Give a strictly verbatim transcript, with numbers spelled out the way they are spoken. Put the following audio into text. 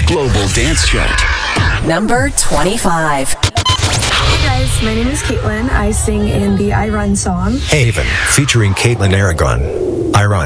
Global Dance Chart. Number twenty-five. Hey guys, my name is Caitlin. I sing in the I Run song. Haven, featuring Caitlin Aragon. I Run.